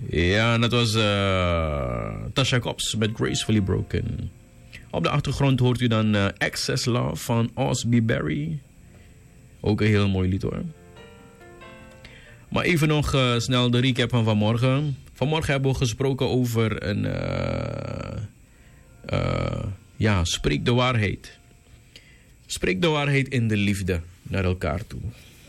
Ja, dat was Tasha Cobbs met Gracefully Broken. Op de achtergrond hoort u dan Excess Love van Osby Berry. Ook een heel mooi lied hoor. Maar even nog snel de recap van vanmorgen. Vanmorgen hebben we gesproken over een... spreek de waarheid. Spreek de waarheid in de liefde naar elkaar toe.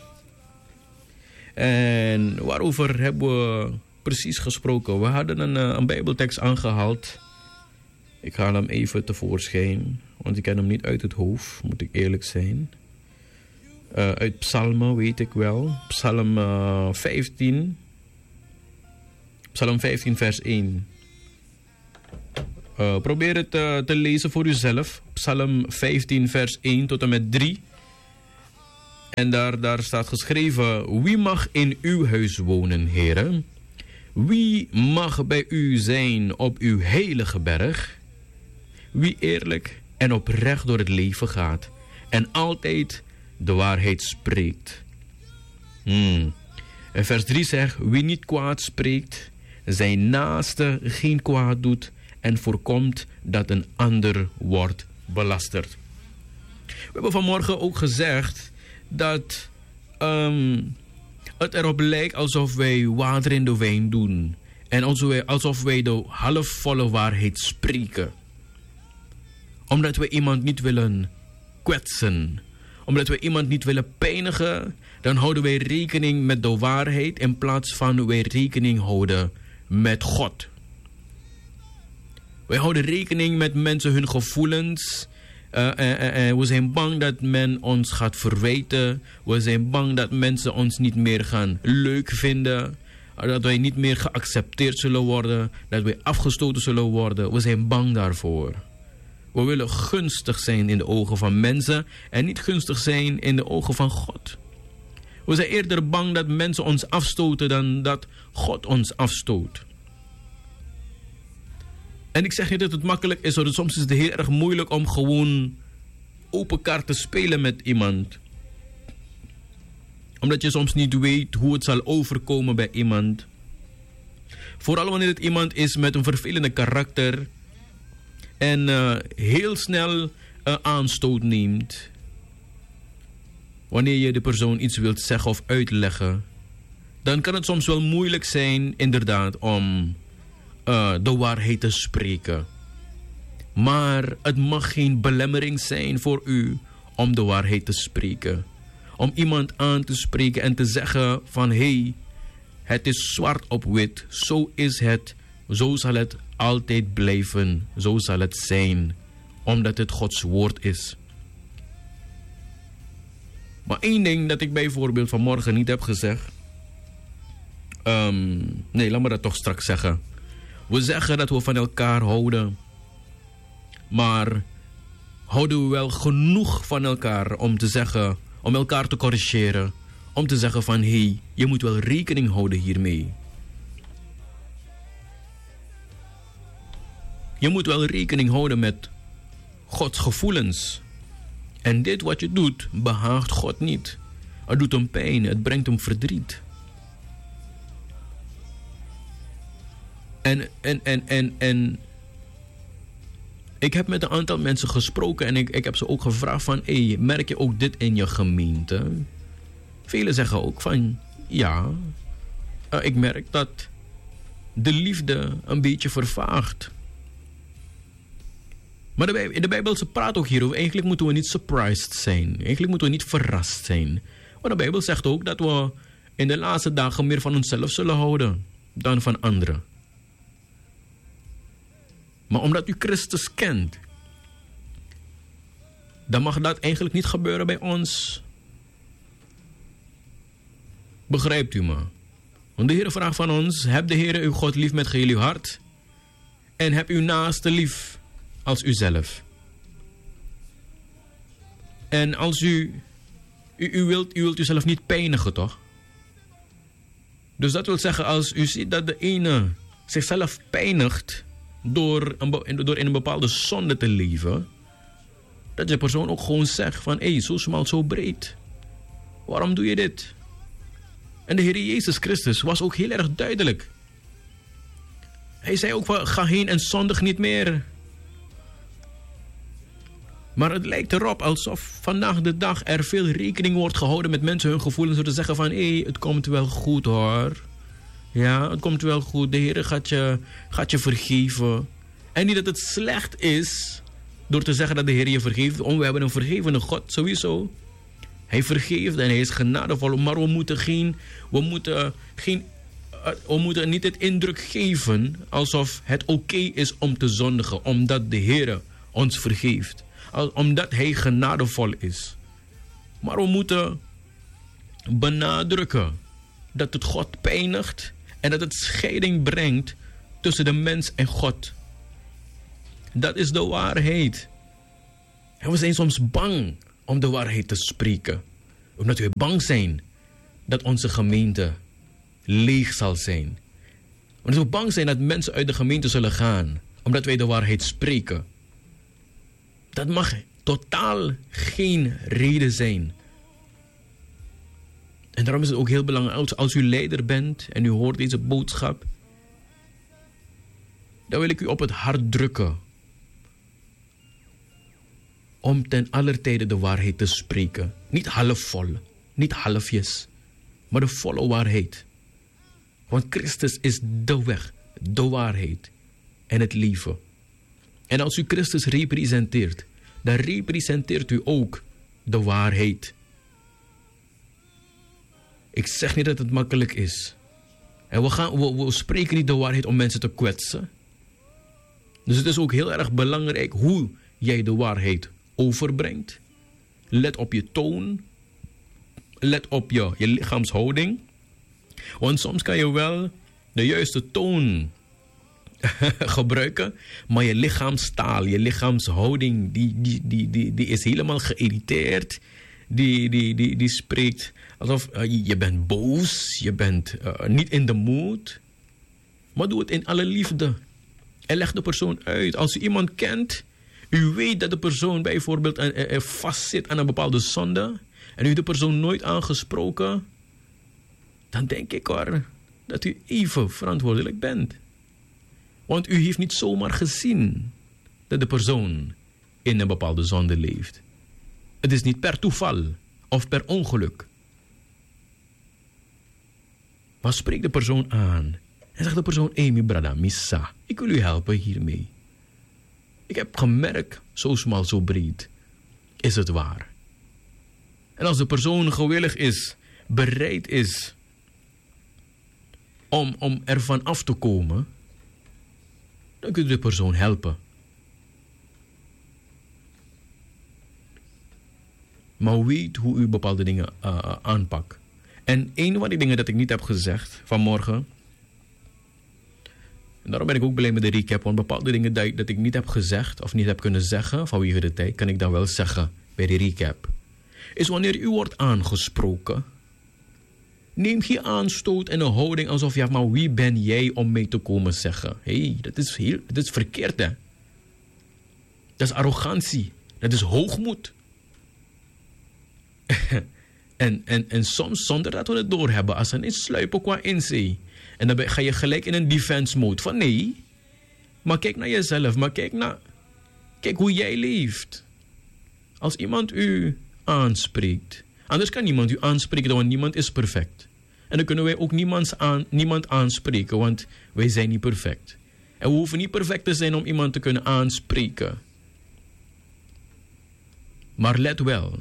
En waarover hebben we precies gesproken? We hadden een Bijbeltekst aangehaald. Ik haal hem even tevoorschijn, want ik ken hem niet uit het hoofd, moet ik eerlijk zijn. Uit Psalmen weet ik wel. Psalm 15. Psalm 15 vers 1. Probeer het te lezen voor uzelf. Psalm 15 vers 1 tot en met 3. En daar staat geschreven: wie mag in uw huis wonen, heren? Wie mag bij u zijn op uw heilige berg? Wie eerlijk en oprecht door het leven gaat en altijd de waarheid spreekt. En vers 3 zegt: wie niet kwaad spreekt, zijn naaste geen kwaad doet en voorkomt dat een ander wordt belasterd. We hebben vanmorgen ook gezegd dat het erop lijkt alsof wij water in de wijn doen. En alsof wij de halfvolle waarheid spreken. Omdat we iemand niet willen kwetsen. Omdat we iemand niet willen pijnigen. Dan houden wij rekening met de waarheid in plaats van wij rekening houden met God. Wij houden rekening met mensen hun gevoelens. We zijn bang dat men ons gaat verwijten. We zijn bang dat mensen ons niet meer gaan leuk vinden. Dat wij niet meer geaccepteerd zullen worden. Dat wij afgestoten zullen worden. We zijn bang daarvoor. We willen gunstig zijn in de ogen van mensen. En niet gunstig zijn in de ogen van God. We zijn eerder bang dat mensen ons afstoten dan dat God ons afstoot. En ik zeg niet dat het makkelijk is, want soms is het heel erg moeilijk om gewoon open kaart te spelen met iemand. Omdat je soms niet weet hoe het zal overkomen bij iemand. Vooral wanneer het iemand is met een vervelende karakter en heel snel aanstoot neemt. Wanneer je de persoon iets wilt zeggen of uitleggen, dan kan het soms wel moeilijk zijn, inderdaad, om de waarheid te spreken. Maar het mag geen belemmering zijn voor u om de waarheid te spreken. Om iemand aan te spreken en te zeggen van hey, het is zwart op wit, zo is het, zo zal het altijd blijven, zo zal het zijn, omdat het Gods woord is. Maar één ding dat ik bijvoorbeeld vanmorgen niet heb gezegd. Nee, laat me dat toch straks zeggen. We zeggen dat we van elkaar houden. Maar houden we wel genoeg van elkaar om te zeggen, om elkaar te corrigeren. Om te zeggen van hey, je moet wel rekening houden hiermee. Je moet wel rekening houden met Gods gevoelens. En dit wat je doet, behaagt God niet. Het doet hem pijn, het brengt hem verdriet. En ik heb met een aantal mensen gesproken en ik heb ze ook gevraagd van hey, merk je ook dit in je gemeente? Velen zeggen ook van ja, ik merk dat de liefde een beetje vervaagt. Maar de Bijbel praat ook hierover. Eigenlijk moeten we niet surprised zijn. Eigenlijk moeten we niet verrast zijn. Maar de Bijbel zegt ook dat we in de laatste dagen meer van onszelf zullen houden dan van anderen. Maar omdat u Christus kent, dan mag dat eigenlijk niet gebeuren bij ons. Begrijpt u me? Want de Heer vraagt van ons: heb de Heer uw God lief met geheel uw hart en heb uw naaste lief als uzelf. En als u wilt uzelf niet pijnigen, toch? Dus dat wil zeggen, als u ziet dat de ene zichzelf pijnigt door in een bepaalde zonde te leven, dat de persoon ook gewoon zegt van hé, zo smal, zo breed. Waarom doe je dit? En de Heer Jezus Christus was ook heel erg duidelijk. Hij zei ook van, ga heen en zondig niet meer. Maar het lijkt erop alsof vandaag de dag er veel rekening wordt gehouden met mensen hun gevoelens. Door te zeggen van, het komt wel goed hoor. Ja, het komt wel goed. De Heer gaat je vergeven. En niet dat het slecht is door te zeggen dat de Heer je vergeeft. We hebben een vergevende God, sowieso. Hij vergeeft en hij is genadevol. Maar we moeten niet het indruk geven alsof het oké is om te zondigen. Omdat de Heer ons vergeeft. Omdat hij genadevol is. Maar we moeten benadrukken dat het God pijnigt en dat het scheiding brengt tussen de mens en God. Dat is de waarheid. En we zijn soms bang om de waarheid te spreken. Omdat we bang zijn dat onze gemeente leeg zal zijn. Omdat we bang zijn dat mensen uit de gemeente zullen gaan. Omdat wij de waarheid spreken. Dat mag totaal geen reden zijn. En daarom is het ook heel belangrijk, als u leider bent en u hoort deze boodschap, dan wil ik u op het hart drukken om ten aller tijde de waarheid te spreken. Niet halfvol, niet halfjes, maar de volle waarheid. Want Christus is de weg, de waarheid en het leven. En als u Christus representeert, dan representeert u ook de waarheid. Ik zeg niet dat het makkelijk is. En we spreken niet de waarheid om mensen te kwetsen. Dus het is ook heel erg belangrijk hoe jij de waarheid overbrengt. Let op je toon. Let op je lichaamshouding. Want soms kan je wel de juiste toon gebruiken, maar je lichaamstaal, je lichaamshouding, die is helemaal geïrriteerd. Die spreekt alsof je bent boos, je bent niet in de mood. Maar doe het in alle liefde. En leg de persoon uit. Als u iemand kent, u weet dat de persoon bijvoorbeeld vastzit aan een bepaalde zonde, en u heeft de persoon nooit aangesproken, dan denk ik hoor, dat u even verantwoordelijk bent. Want u heeft niet zomaar gezien dat de persoon in een bepaalde zonde leeft. Het is niet per toeval of per ongeluk. Maar spreek de persoon aan. En zeg de persoon, mi brada, missa, ik wil u helpen hiermee. Ik heb gemerkt, zo smal, zo breed, is het waar. En als de persoon gewillig is, bereid is om ervan af te komen, dan kunt u de persoon helpen. Maar weet hoe u bepaalde dingen aanpakt. En een van die dingen dat ik niet heb gezegd vanmorgen, en daarom ben ik ook blij met de recap, want bepaalde dingen dat ik niet heb gezegd of niet heb kunnen zeggen vanwege de tijd, kan ik dan wel zeggen bij de recap. Is wanneer u wordt aangesproken, neem geen aanstoot en een houding alsof, ja, maar wie ben jij om mij te komen zeggen? Dat is verkeerd, hè. Dat is arrogantie. Dat is hoogmoed. en soms, zonder dat we het doorhebben, als ze niet sluipen qua inzee, en dan ga je gelijk in een defense mode van nee, maar kijk naar jezelf, maar kijk hoe jij leeft. Als iemand u aanspreekt, anders kan niemand u aanspreken, want niemand is perfect. En dan kunnen wij ook niemand aanspreken, want wij zijn niet perfect. En we hoeven niet perfect te zijn om iemand te kunnen aanspreken. Maar let wel,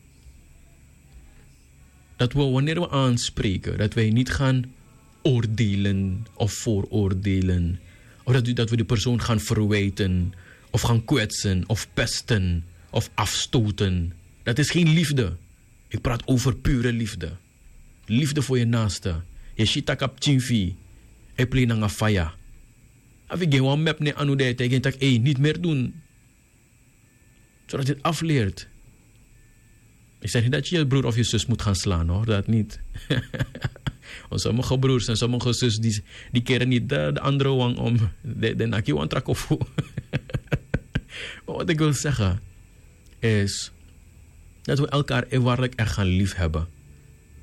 dat we wanneer we aanspreken, dat wij niet gaan oordelen of vooroordelen. Of dat we de persoon gaan verwijten, of gaan kwetsen, of pesten, of afstoten. Dat is geen liefde. Ik praat over pure liefde. Liefde voor je naaste. Je shitakap chinfi. Je play na faya. Als ik geen map ne anu de tegen tak niet meer doen. Zodat je het afleert. Ik zeg niet dat je broer of je zus moet gaan slaan, hoor. Dat niet. Want sommige broers en sommige zus die keren niet de andere wang om. De naki wan trakofu. Maar wat ik wil zeggen is dat we elkaar waarlijk echt gaan liefhebben.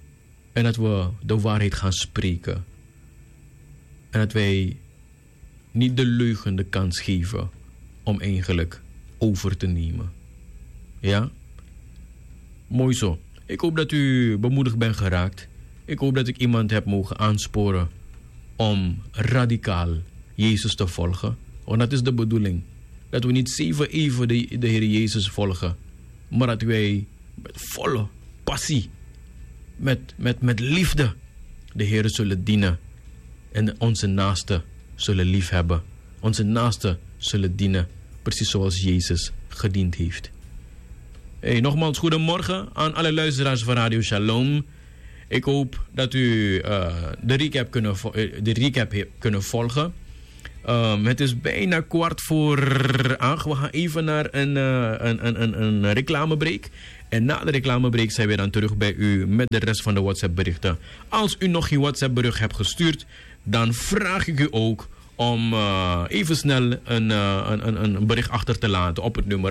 En dat we de waarheid gaan spreken. En dat wij niet de leugen de kans geven om eigenlijk over te nemen. Ja? Mooi zo. Ik hoop dat u bemoedigd bent geraakt. Ik hoop dat ik iemand heb mogen aansporen om radicaal Jezus te volgen. Want dat is de bedoeling. Dat we niet even de Heer Jezus volgen. Maar dat wij met volle passie, met liefde de Heer zullen dienen. En onze naasten zullen liefhebben. Onze naasten zullen dienen. Precies zoals Jezus gediend heeft. Hey, nogmaals goedemorgen aan alle luisteraars van Radio Shalom. Ik hoop dat u de recap hebt kunnen volgen. Het is bijna 7:15. We gaan even naar een reclamebreak. En na de reclamebreak zijn we dan terug bij u met de rest van de WhatsApp berichten. Als u nog geen WhatsApp bericht hebt gestuurd, dan vraag ik u ook om even snel een bericht achter te laten op het nummer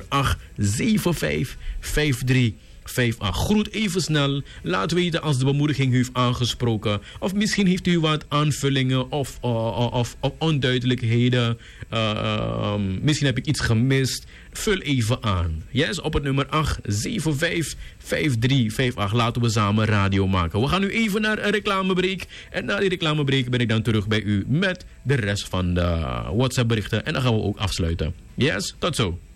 8755358. Groet even snel. Laat weten als de bemoediging u heeft aangesproken. Of misschien heeft u wat aanvullingen of onduidelijkheden. Misschien heb ik iets gemist. Vul even aan. Yes, op het nummer 8755358. Laten we samen radio maken. We gaan nu even naar een reclamebreak. En na die reclamebreak ben ik dan terug bij u met de rest van de WhatsApp berichten. En dan gaan we ook afsluiten. Yes, tot zo.